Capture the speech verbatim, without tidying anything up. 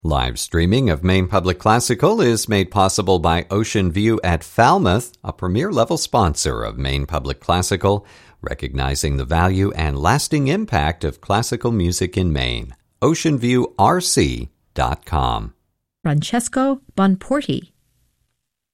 Live streaming of Maine Public Classical is made possible by Ocean View at Falmouth, a premier-level sponsor of Maine Public Classical, recognizing the value and lasting impact of classical music in Maine. ocean view r c dot com. Francesco Bonporti,